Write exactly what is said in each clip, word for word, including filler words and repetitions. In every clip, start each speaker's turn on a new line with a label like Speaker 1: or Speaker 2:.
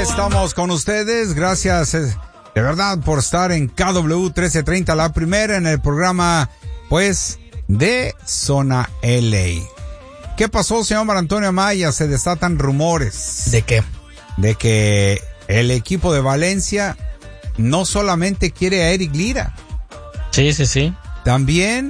Speaker 1: estamos con ustedes. Gracias eh, de verdad por estar en K W trece treinta, la primera en el programa, pues, de Zona L A. ¿Qué pasó, señor Mar Antonio Amaya? Se desatan rumores.
Speaker 2: ¿De qué?
Speaker 1: De que el equipo de Valencia no solamente quiere a Eric Lira.
Speaker 2: Sí, sí, sí.
Speaker 1: También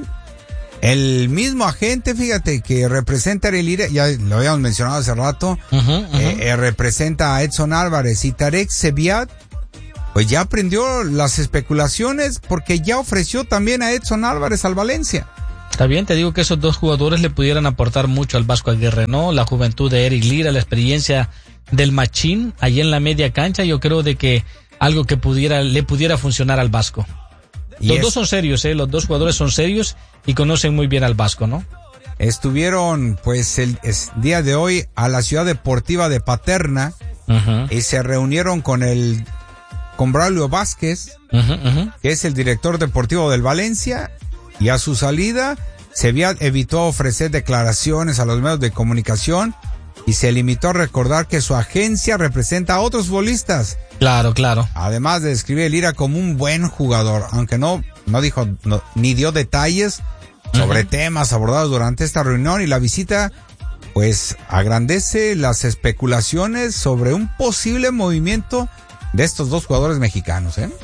Speaker 1: el mismo agente, fíjate, que representa a Eric Lira, ya lo habíamos mencionado hace rato,
Speaker 2: uh-huh, uh-huh.
Speaker 1: Eh, eh, representa a Edson Álvarez y Tarek Sebiat, pues ya aprendió las especulaciones porque ya ofreció también a Edson Álvarez al Valencia.
Speaker 2: Está bien, te digo que esos dos jugadores le pudieran aportar mucho al Vasco Aguirre, ¿no? La juventud de Eric Lira, la experiencia del Machín allí en la media cancha, yo creo de que algo que pudiera le pudiera funcionar al Vasco. Los es, dos son serios, ¿eh? Los dos jugadores son serios y conocen muy bien al Vasco, ¿no?
Speaker 1: Estuvieron, pues, el, el día de hoy a la ciudad deportiva de Paterna, uh-huh. y se reunieron con el, con Braulio Vázquez, uh-huh, uh-huh. que es el director deportivo del Valencia, y a su salida, Sebiat evitó ofrecer declaraciones a los medios de comunicación y se limitó a recordar que su agencia representa a otros futbolistas.
Speaker 2: Claro, claro.
Speaker 1: Además de describir a Lira como un buen jugador, aunque no, no dijo, no, ni dio detalles sobre uh-huh. temas abordados durante esta reunión, y la visita, pues, agrandece las especulaciones sobre un posible movimiento de estos dos jugadores mexicanos, ¿eh?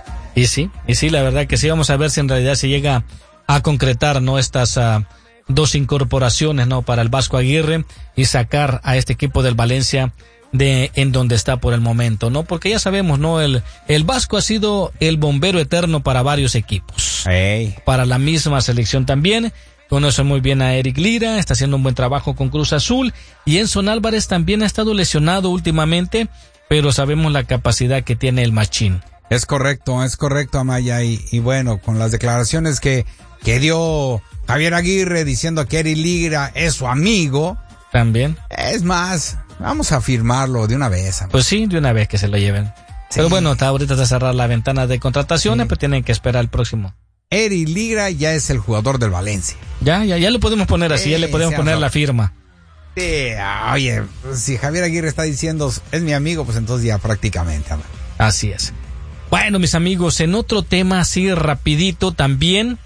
Speaker 2: Y sí, y sí, la verdad que sí, vamos a ver si en realidad se llega a concretar, ¿no? Estas uh, dos incorporaciones, ¿no? Para el Vasco Aguirre y sacar a este equipo del Valencia de en donde está por el momento, ¿no? Porque ya sabemos, ¿no? El, el Vasco ha sido el bombero eterno para varios equipos.
Speaker 1: Hey.
Speaker 2: Para la misma selección también. Conoce muy bien a Eric Lira, está haciendo un buen trabajo con Cruz Azul. Y Edson Álvarez también ha estado lesionado últimamente, pero sabemos la capacidad que tiene el Machín.
Speaker 1: Es correcto, es correcto, Amaya. Y, y bueno, con las declaraciones que, que dio Javier Aguirre diciendo que Eric Lira es su amigo.
Speaker 2: También.
Speaker 1: Es más, vamos a firmarlo de una vez. Amaya.
Speaker 2: Pues sí, de una vez que se lo lleven. Sí. Pero bueno, está ahorita de cerrar la ventana de contrataciones, sí. Pero tienen que esperar el próximo.
Speaker 1: Eric Lira ya es el jugador del Valencia.
Speaker 2: Ya, ya, ya lo podemos poner así, sí, ya le podemos poner no. la firma.
Speaker 1: Sí, oye, si Javier Aguirre está diciendo es mi amigo, pues entonces ya prácticamente. Amaya.
Speaker 2: Así es. Bueno, mis amigos, en otro tema así rapidito también,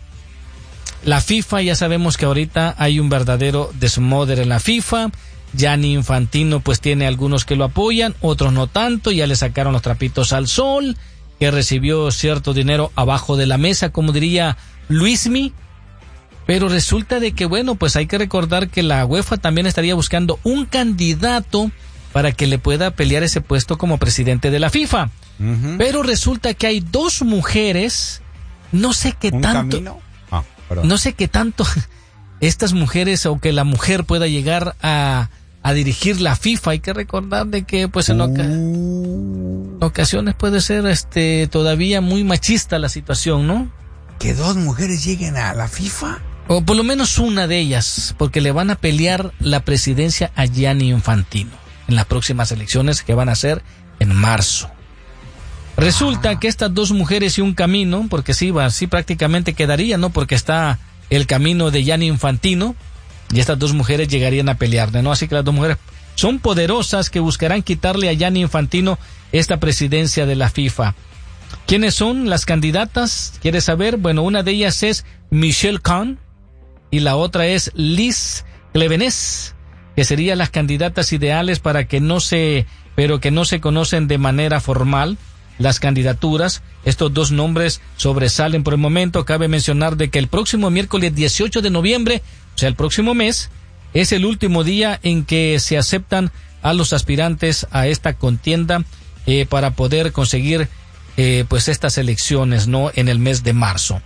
Speaker 2: la FIFA, ya sabemos que ahorita hay un verdadero desmoder en la FIFA. Gianni Infantino pues tiene algunos que lo apoyan, otros no tanto, ya le sacaron los trapitos al sol, que recibió cierto dinero abajo de la mesa, como diría Luismi, pero resulta de que bueno, pues hay que recordar que la UEFA también estaría buscando un candidato para que le pueda pelear ese puesto como presidente de la FIFA. Uh-huh. Pero resulta que hay dos mujeres, no sé qué
Speaker 1: ¿Un
Speaker 2: tanto,
Speaker 1: camino? Ah, perdón.
Speaker 2: no sé qué tanto estas mujeres o que la mujer pueda llegar a, a dirigir la FIFA. Hay que recordar de que pues en, oca- uh. en ocasiones puede ser este todavía muy machista la situación, ¿no?
Speaker 1: Que dos mujeres lleguen a la FIFA.
Speaker 2: O por lo menos una de ellas, porque le van a pelear la presidencia a Gianni Infantino en las próximas elecciones que van a ser en marzo. Resulta que estas dos mujeres y un camino, porque sí, va, sí prácticamente quedaría, ¿no? Porque está el camino de Gianni Infantino y estas dos mujeres llegarían a pelearle, ¿no? Así que las dos mujeres son poderosas que buscarán quitarle a Gianni Infantino esta presidencia de la FIFA. ¿Quiénes son las candidatas? ¿Quieres saber? Bueno, una de ellas es Michelle Kahn y la otra es Liz Clevenez, que serían las candidatas ideales para que no se, pero que no se conocen de manera formal las candidaturas. Estos dos nombres sobresalen por el momento. Cabe mencionar de que el próximo miércoles dieciocho de noviembre, o sea, el próximo mes, es el último día en que se aceptan a los aspirantes a esta contienda eh, para poder conseguir eh, pues estas elecciones, ¿no? En el mes de marzo.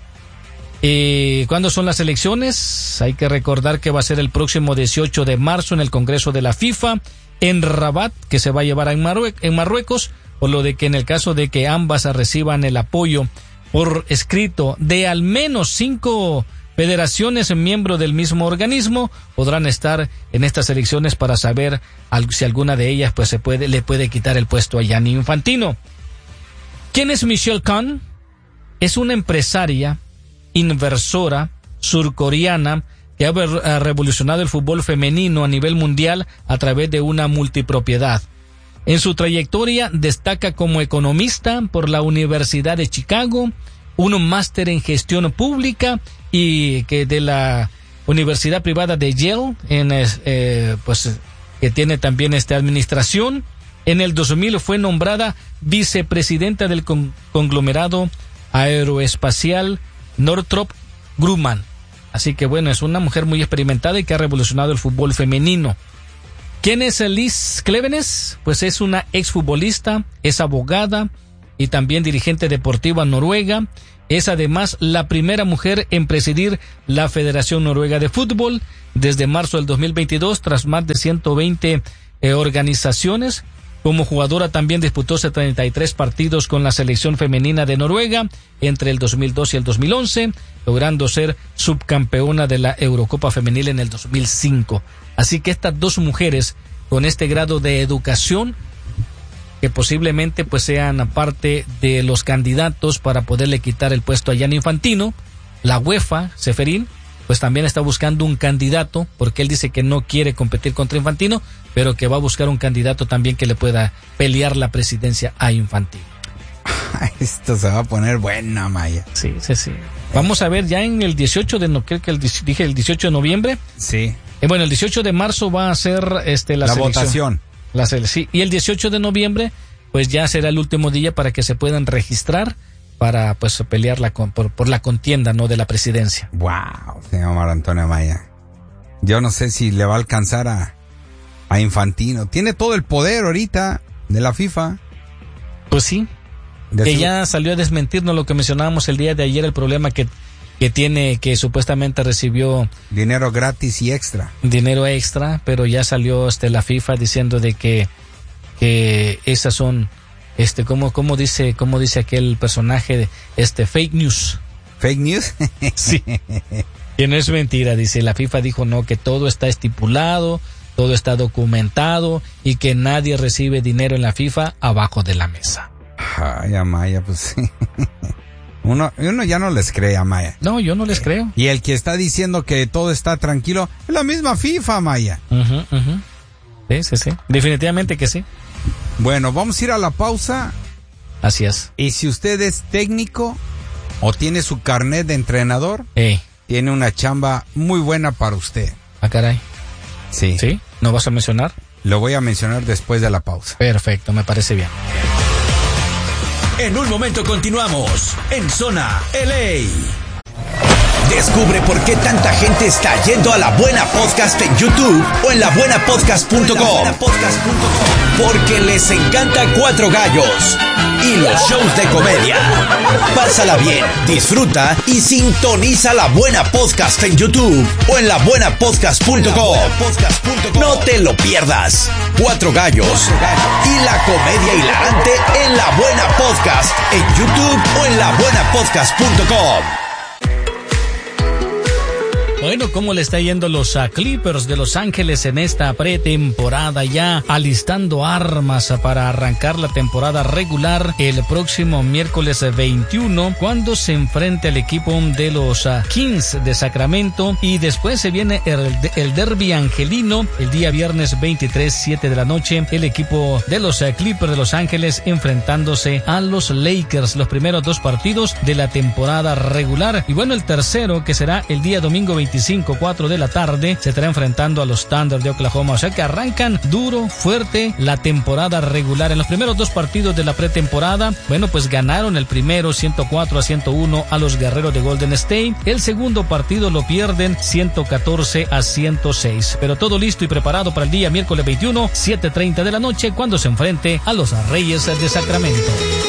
Speaker 2: Eh, ¿Cuándo son las elecciones? Hay que recordar que va a ser el próximo dieciocho de marzo en el Congreso de la FIFA en Rabat, que se va a llevar en, Marrue- en Marruecos, por lo de que en el caso de que ambas reciban el apoyo por escrito de al menos cinco federaciones miembros del mismo organismo, podrán estar en estas elecciones para saber si alguna de ellas pues se puede le puede quitar el puesto a Gianni Infantino. ¿Quién es Michelle Kahn? Es una empresaria, inversora surcoreana que ha revolucionado el fútbol femenino a nivel mundial a través de una multipropiedad. En su trayectoria destaca como economista por la Universidad de Chicago, un máster en gestión pública y que de la Universidad Privada de Yale, en, eh, pues que tiene también esta administración. En el dos mil fue nombrada vicepresidenta del con- conglomerado aeroespacial Northrop Grumman. Así que bueno, es una mujer muy experimentada y que ha revolucionado el fútbol femenino. ¿Quién es Liz Clevenes? Pues es una exfutbolista, es abogada y también dirigente deportiva noruega. Es además la primera mujer en presidir la Federación Noruega de Fútbol desde marzo del dos mil veintidós, tras más de ciento veinte eh, organizaciones. Como jugadora también disputó setenta y tres partidos con la selección femenina de Noruega entre el dos mil dos y el dos mil once, logrando ser subcampeona de la Eurocopa Femenil en el dos mil cinco. Así que estas dos mujeres con este grado de educación, que posiblemente pues sean parte de los candidatos para poderle quitar el puesto a Gianni Infantino, la UEFA, Ceferín, pues también está buscando un candidato, porque él dice que no quiere competir contra Infantino, pero que va a buscar un candidato también que le pueda pelear la presidencia a Infantino.
Speaker 1: Esto se va a poner buena, Maya.
Speaker 2: Sí, sí, sí. Vamos a ver ya en el dieciocho de no, creo que el, dije el dieciocho de noviembre.
Speaker 1: Sí.
Speaker 2: Eh, bueno, el dieciocho de marzo va a ser este la,
Speaker 1: la
Speaker 2: selección.
Speaker 1: votación.
Speaker 2: La sele- sí, y el dieciocho de noviembre, pues ya será el último día para que se puedan registrar para pues pelear la con, por, por la contienda, ¿no?, de la presidencia.
Speaker 1: Wow, señor Mar Antonio Maya. Yo no sé si le va a alcanzar a, a Infantino. Tiene todo el poder ahorita de la FIFA.
Speaker 2: Pues sí.
Speaker 1: De
Speaker 2: Que
Speaker 1: su...
Speaker 2: ya salió a desmentirnos lo que mencionábamos el día de ayer, el problema que, que tiene, que supuestamente recibió
Speaker 1: dinero gratis y extra.
Speaker 2: Dinero extra, pero ya salió este la FIFA diciendo de que, que esas son, este, como, como dice, como dice aquel personaje, de, este, fake news.
Speaker 1: ¿Fake news?
Speaker 2: Sí. Que no es mentira, dice. La FIFA dijo no, que todo está estipulado, todo está documentado y que nadie recibe dinero en la FIFA abajo de la mesa.
Speaker 1: Ay, Amaya, pues sí. Uno, uno ya no les cree, Amaya.
Speaker 2: No, yo no les creo.
Speaker 1: Y el que está diciendo que todo está tranquilo es la misma FIFA, Amaya.
Speaker 2: Uh-huh, uh-huh. Sí, sí, sí. Definitivamente que sí.
Speaker 1: Bueno, vamos a ir a la pausa.
Speaker 2: Así es.
Speaker 1: Y si usted es técnico o tiene su carnet de entrenador,
Speaker 2: Hey.
Speaker 1: tiene una chamba muy buena para usted.
Speaker 2: Ah, caray.
Speaker 1: Sí.
Speaker 2: ¿Sí? ¿No vas a mencionar?
Speaker 1: Lo voy a mencionar después de la pausa.
Speaker 2: Perfecto, me parece bien.
Speaker 3: En un momento continuamos en Zona L A. Descubre por qué tanta gente está yendo a La Buena Podcast en YouTube o en la buena podcast punto com. Porque les encanta Cuatro Gallos y los shows de comedia. Pásala bien, disfruta y sintoniza La Buena Podcast en YouTube o en la buena podcast punto com. No te lo pierdas. Cuatro Gallos y la comedia hilarante en La Buena Podcast en YouTube o en la buena podcast punto com.
Speaker 2: Bueno, ¿cómo le está yendo los uh, Clippers de Los Ángeles en esta pretemporada, ya alistando armas para arrancar la temporada regular el próximo miércoles veintiuno, cuando se enfrente al equipo de los uh, Kings de Sacramento, y después se viene el, el derbi angelino el día viernes veintitrés, siete de la noche, el equipo de los uh, Clippers de Los Ángeles enfrentándose a los Lakers, los primeros dos partidos de la temporada regular. Y bueno, el tercero, que será el día domingo veinticinco, cuatro de la tarde, se estará enfrentando a los Thunder de Oklahoma. O sea que arrancan duro, fuerte la temporada regular. En los primeros dos partidos de la pretemporada, bueno, pues ganaron el primero ciento cuatro a ciento uno a los Guerreros de Golden State. El segundo partido lo pierden ciento catorce a ciento seis. Pero todo listo y preparado para el día miércoles veintiuno, siete treinta de la noche, cuando se enfrente a los Reyes de Sacramento.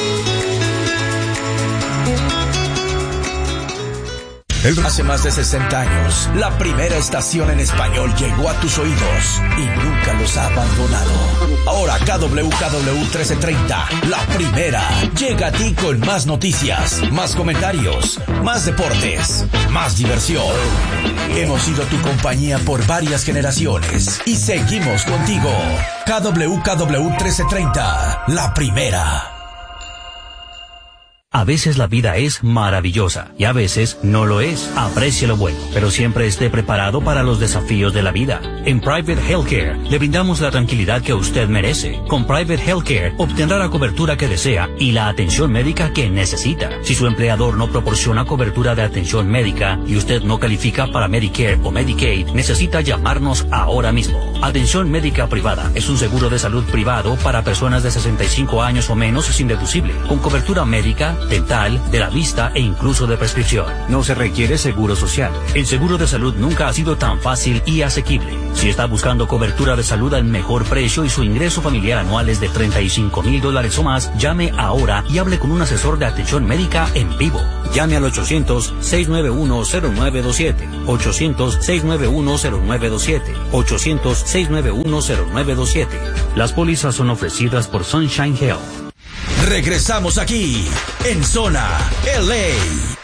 Speaker 3: Hace más de sesenta años, la primera estación en español llegó a tus oídos y nunca los ha abandonado. Ahora K W K W trece treinta, la primera, llega a ti con más noticias, más comentarios, más deportes, más diversión. Hemos sido tu compañía por varias generaciones y seguimos contigo. K W K W trece treinta, la primera.
Speaker 4: A veces la vida es maravillosa y a veces no lo es. Aprecie lo bueno, pero siempre esté preparado para los desafíos de la vida. En Private Healthcare le brindamos la tranquilidad que usted merece. Con Private Healthcare obtendrá la cobertura que desea y la atención médica que necesita. Si su empleador no proporciona cobertura de atención médica y usted no califica para Medicare o Medicaid, necesita llamarnos ahora mismo. Atención médica privada es un seguro de salud privado para personas de sesenta y cinco años o menos sin deducible, con cobertura médica, dental, de la vista e incluso de prescripción. No se requiere seguro social. El seguro de salud nunca ha sido tan fácil y asequible. Si está buscando cobertura de salud al mejor precio y su ingreso familiar anual es de treinta y cinco mil dólares o más, llame ahora y hable con un asesor de atención médica en vivo. Llame al ochocientos, seiscientos noventa y uno, cero nueve dos siete. ochocientos, seiscientos noventa y uno, cero nueve dos siete. ochocientos, seiscientos noventa y uno, cero nueve dos siete. Las pólizas son ofrecidas por Sunshine Health.
Speaker 3: Regresamos aquí en Zona L A.